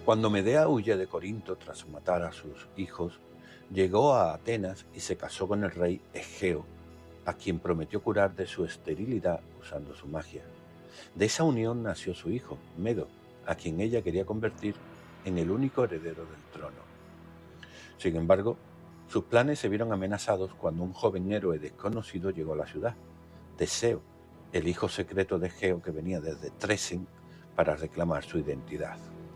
Cuando Medea huye de Corinto tras matar a sus hijos, llegó a Atenas y se casó con el rey Egeo, a quien prometió curar de su esterilidad usando su magia. De esa unión nació su hijo, Medo, a quien ella quería convertir en el único heredero del trono. Sin embargo, sus planes se vieron amenazados cuando un joven héroe desconocido llegó a la ciudad, Teseo, el hijo secreto de Egeo que venía desde Tresen para reclamar su identidad.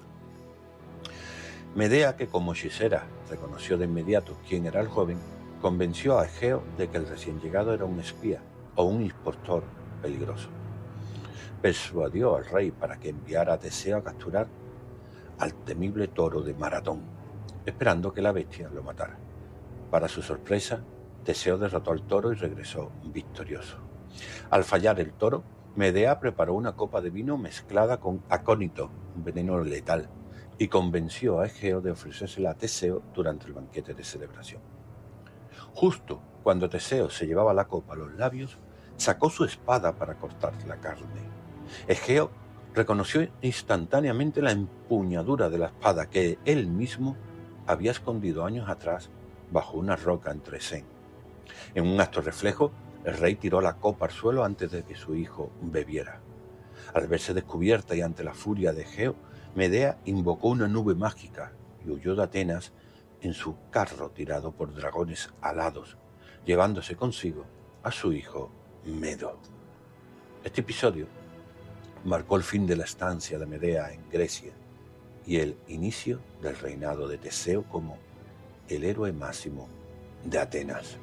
Medea, que como hechicera reconoció de inmediato quién era el joven, convenció a Egeo de que el recién llegado era un espía o un impostor peligroso. Persuadió al rey para que enviara a Teseo a capturar al temible toro de Maratón, esperando que la bestia lo matara. Para su sorpresa, Teseo derrotó al toro y regresó victorioso. Al fallar el toro, Medea preparó una copa de vino mezclada con acónito, un veneno letal, y convenció a Egeo de ofrecérsela a Teseo durante el banquete de celebración. Justo cuando Teseo se llevaba la copa a los labios, sacó su espada para cortar la carne. Egeo reconoció instantáneamente la empuñadura de la espada que él mismo había escondido años atrás bajo una roca en Tresen. En un acto reflejo, el rey tiró la copa al suelo antes de que su hijo bebiera. Al verse descubierta y ante la furia de Egeo, Medea invocó una nube mágica y huyó de Atenas en su carro tirado por dragones alados, llevándose consigo a su hijo Medo. Este episodio marcó el fin de la estancia de Medea en Grecia y el inicio del reinado de Teseo como el héroe máximo de Atenas.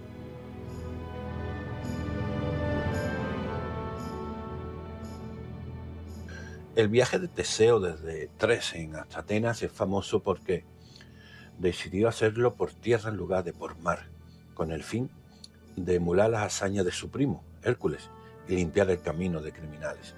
El viaje de Teseo desde Tresen hasta Atenas es famoso porque decidió hacerlo por tierra en lugar de por mar, con el fin de emular las hazañas de su primo, Hércules, y limpiar el camino de criminales.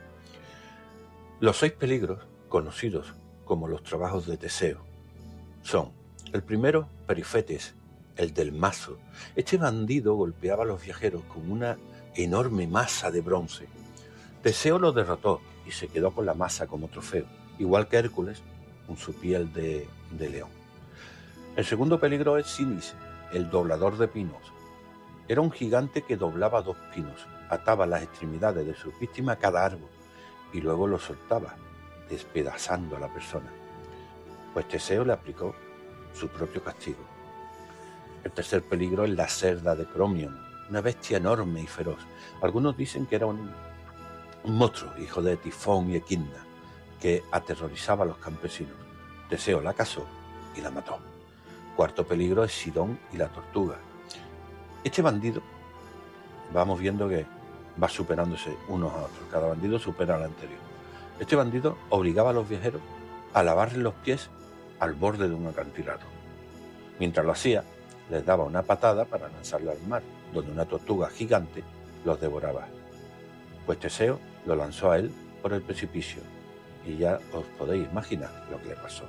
Los 6 peligros, conocidos como los trabajos de Teseo, son: el primero, Perifetes, el del mazo. Este bandido golpeaba a los viajeros con una enorme masa de bronce. Teseo lo derrotó y se quedó con la masa como trofeo, igual que Hércules con su piel de león. El segundo peligro es Sínice, el doblador de pinos. Era un gigante que doblaba 2 pinos, ataba las extremidades de sus víctimas a cada árbol y luego los soltaba, despedazando a la persona. Pues Teseo le aplicó su propio castigo. El tercer peligro es la cerda de Cromion, una bestia enorme y feroz. Algunos dicen que era un monstruo, hijo de Tifón y Equidna, que aterrorizaba a los campesinos. Teseo la cazó y la mató. Cuarto peligro es Sidón y la tortuga. Este bandido, vamos viendo que va superándose unos a otros. Cada bandido supera al anterior. Este bandido obligaba a los viajeros a lavarle los pies al borde de un acantilado. Mientras lo hacía, les daba una patada para lanzarlo al mar, donde una tortuga gigante los devoraba. Pues Teseo lo lanzó a él por el precipicio, y ya os podéis imaginar lo que le pasó.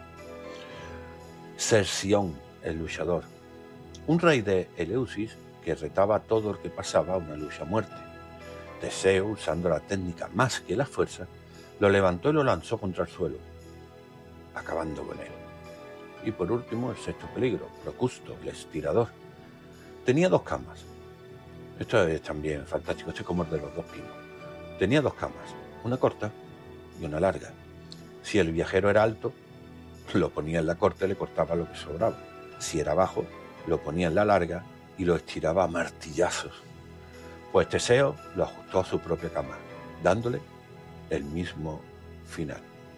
Cerción, el luchador, un rey de Eleusis que retaba a todo el que pasaba a una lucha a muerte. Teseo, usando la técnica más que la fuerza, lo levantó y lo lanzó contra el suelo, acabando con él. Y por último, el sexto peligro, Procusto, el estirador. Tenía 2 camas. Esto es también fantástico, esto es como el de los 2 pinos. Tenía 2 camas, una corta y una larga. Si el viajero era alto, lo ponía en la corta y le cortaba lo que sobraba. Si era bajo, lo ponía en la larga y lo estiraba a martillazos. Pues Teseo lo ajustó a su propia cama, dándole el mismo final.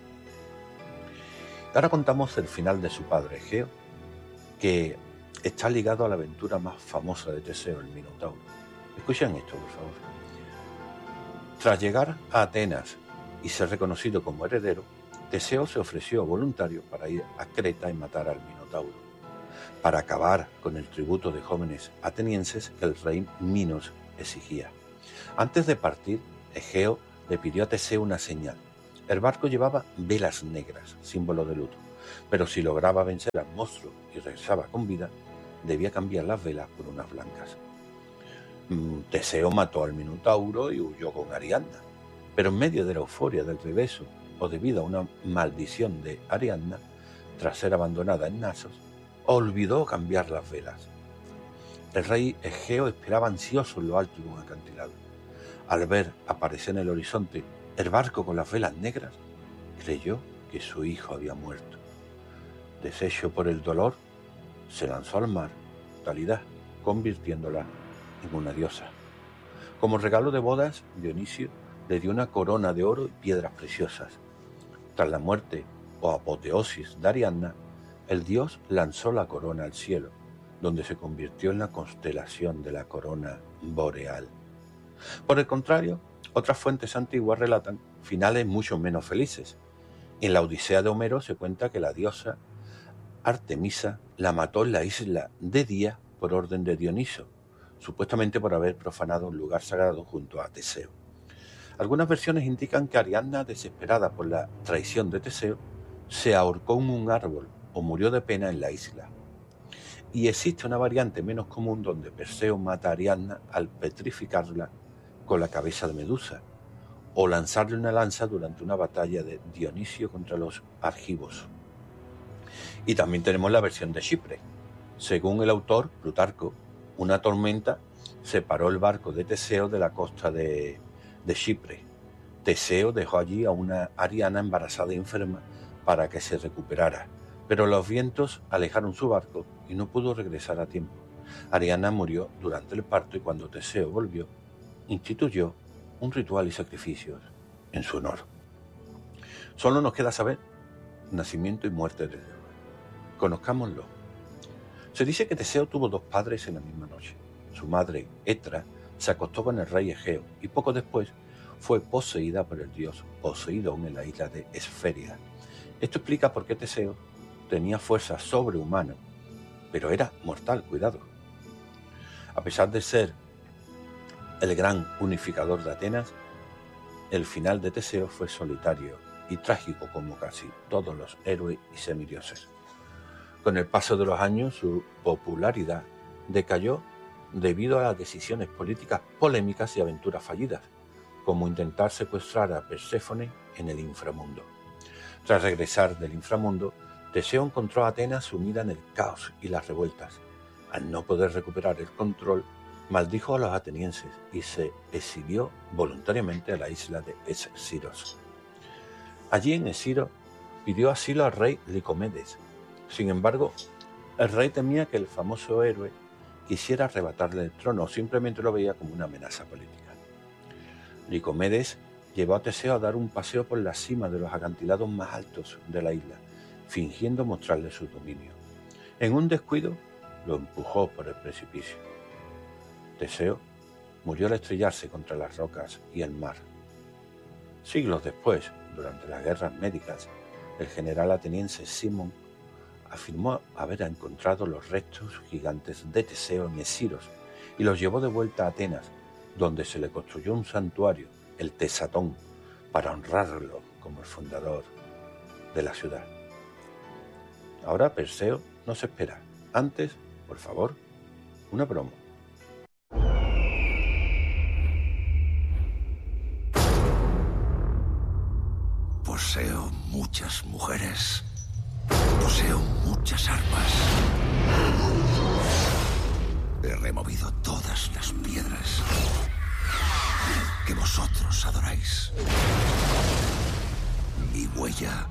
Ahora contamos el final de su padre Egeo, que está ligado a la aventura más famosa de Teseo, el Minotauro. Escuchen esto, por favor. Tras llegar a Atenas y ser reconocido como heredero, Teseo se ofreció voluntario para ir a Creta y matar al Minotauro, para acabar con el tributo de jóvenes atenienses que el rey Minos exigía. Antes de partir, Egeo le pidió a Teseo una señal. El barco llevaba velas negras, símbolo de luto, pero si lograba vencer al monstruo y regresaba con vida, debía cambiar las velas por unas blancas. Teseo mató al Minotauro y huyó con Ariadna, pero en medio de la euforia del regreso o debido a una maldición de Ariadna, tras ser abandonada en Nasos, olvidó cambiar las velas. El rey Egeo esperaba ansioso en lo alto de un acantilado. Al ver aparecer en el horizonte el barco con las velas negras, creyó que su hijo había muerto. Deshecho por el dolor, se lanzó al mar, totalidad, convirtiéndola en una diosa. Como regalo de bodas, Dionisio le dio una corona de oro y piedras preciosas. Tras la muerte o apoteosis de Ariadna, el dios lanzó la corona al cielo, donde se convirtió en la constelación de la corona boreal. Por el contrario, otras fuentes antiguas relatan finales mucho menos felices. En la Odisea de Homero se cuenta que la diosa Artemisa la mató en la isla de Día por orden de Dioniso, supuestamente por haber profanado un lugar sagrado junto a Teseo. Algunas versiones indican que Ariadna, desesperada por la traición de Teseo, se ahorcó en un árbol o murió de pena en la isla. Y existe una variante menos común donde Perseo mata a Ariadna al petrificarla con la cabeza de Medusa, o lanzarle una lanza durante una batalla de Dionisio contra los argivos. Y también tenemos la versión de Chipre. Según el autor, Plutarco, una tormenta separó el barco de Teseo de la costa de Chipre. Teseo dejó allí a una Ariadna embarazada y enferma para que se recuperara, pero los vientos alejaron su barco y no pudo regresar a tiempo. Ariadna murió durante el parto y cuando Teseo volvió, instituyó un ritual y sacrificios en su honor. Solo nos queda saber nacimiento y muerte de Zeus. Conozcámoslo. Se dice que Teseo tuvo dos padres en la misma noche. Su madre, Etra, se acostó con el rey Egeo y poco después fue poseída por el dios Poseidón en la isla de Esférida. Esto explica por qué Teseo tenía fuerza sobrehumana, pero era mortal, cuidado. A pesar de ser el gran unificador de Atenas, el final de Teseo fue solitario y trágico como casi todos los héroes y semidioses. Con el paso de los años, su popularidad decayó debido a las decisiones políticas polémicas y aventuras fallidas, como intentar secuestrar a Perséfone en el inframundo. Tras regresar del inframundo, Teseo encontró a Atenas sumida en el caos y las revueltas. Al no poder recuperar el control, maldijo a los atenienses y se exilió voluntariamente a la isla de Esciros. Allí en Esciros pidió asilo al rey Licomedes. Sin embargo, el rey temía que el famoso héroe quisiera arrebatarle el trono o simplemente lo veía como una amenaza política. Licomedes llevó a Teseo a dar un paseo por la cima de los acantilados más altos de la isla, fingiendo mostrarle su dominio. En un descuido, lo empujó por el precipicio. Teseo murió al estrellarse contra las rocas y el mar. Siglos después, durante las guerras médicas, el general ateniense Simón afirmó haber encontrado los restos gigantes de Teseo en Esciros y los llevó de vuelta a Atenas, donde se le construyó un santuario, el Tesatón, para honrarlo como el fundador de la ciudad. Ahora Perseo nos espera. Antes, por favor, una promo. Poseo muchas mujeres. Poseo muchas armas. He removido todas las piedras que vosotros adoráis. Mi huella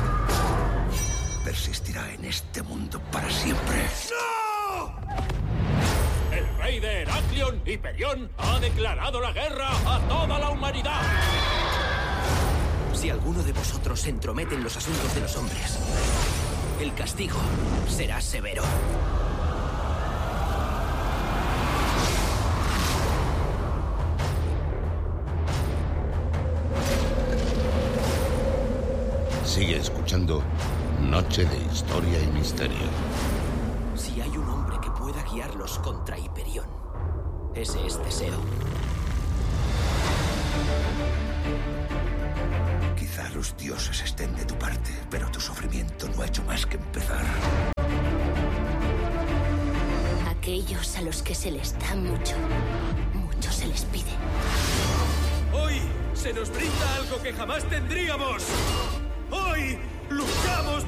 persistirá en este mundo para siempre. ¡No! El rey de Heraclión, Hiperión, ha declarado la guerra a toda la humanidad. Si alguno de vosotros se entromete en los asuntos de los hombres, el castigo será severo. Sigue escuchando Noche de Historia y Misterio. Si hay un hombre que pueda guiarlos contra Hiperión, ese es Teseo. Quizá los dioses estén de tu parte, pero tu sufrimiento no ha hecho más que empezar. Aquellos a los que se les da mucho, mucho se les pide. Hoy se nos brinda algo que jamás tendríamos. Hoy